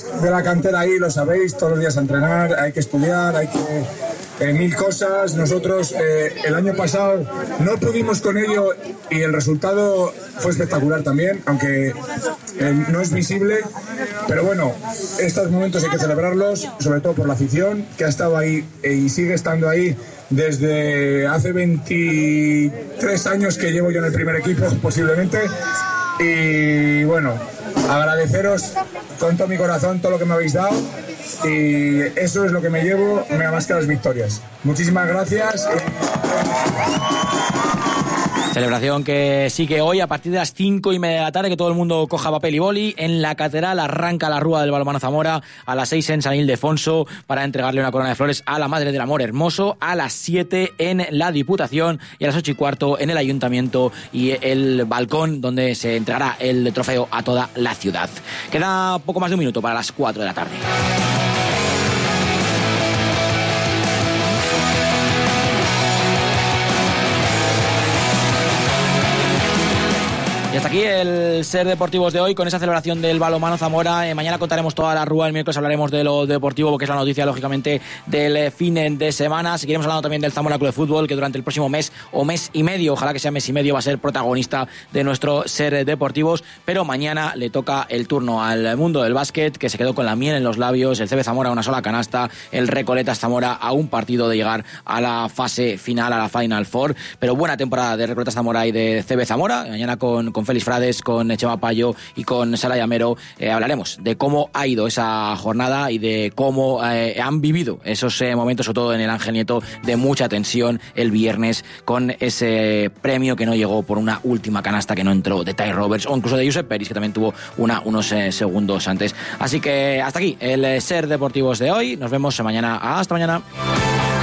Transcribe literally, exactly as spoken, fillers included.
de la cantera ahí, lo sabéis, todos los días a entrenar, hay que estudiar, hay que... Eh, mil cosas. Nosotros eh, el año pasado no pudimos con ello y el resultado fue espectacular también, aunque eh, no es visible, pero bueno, estos momentos hay que celebrarlos, sobre todo por la afición que ha estado ahí eh, y sigue estando ahí desde hace veintitrés años que llevo yo en el primer equipo posiblemente. Y bueno, agradeceros con todo mi corazón todo lo que me habéis dado, y eso es lo que me llevo, me más que las victorias. Muchísimas gracias. Celebración que sigue hoy a partir de las cinco y media de la tarde, que todo el mundo coja papel y boli. En la Catedral arranca la Rúa del Balonmano Zamora, a las seis en San Ildefonso para entregarle una corona de flores a la Madre del Amor Hermoso, a las siete en la Diputación y a las ocho y cuarto en el Ayuntamiento y el balcón donde se entregará el trofeo a toda la ciudad. Queda poco más de un minuto para las cuatro de la tarde. Y hasta aquí el Ser Deportivos de hoy con esa celebración del Balonmano Zamora. Eh, mañana contaremos toda la Rúa, el miércoles hablaremos de lo deportivo, porque es la noticia, lógicamente, del fin de semana. Seguiremos hablando también del Zamora Club de Fútbol, que durante el próximo mes o mes y medio, ojalá que sea mes y medio, va a ser protagonista de nuestro Ser Deportivos. Pero mañana le toca el turno al mundo del básquet, que se quedó con la miel en los labios. El C B Zamora a una sola canasta, el Recoletas Zamora a un partido de llegar a la fase final, a la Final Four. Pero buena temporada de Recoletas Zamora y de C B Zamora. Mañana con, con Félix Frades, con Chema Payo y con Sara Llamero eh, hablaremos de cómo ha ido esa jornada y de cómo eh, han vivido esos eh, momentos, sobre todo en el Ángel Nieto, de mucha tensión el viernes con ese premio que no llegó por una última canasta que no entró de Ty Roberts, o incluso de Josep Peris, que también tuvo una unos eh, segundos antes. Así que hasta aquí el eh, Ser Deportivos de hoy. Nos vemos mañana. Hasta mañana.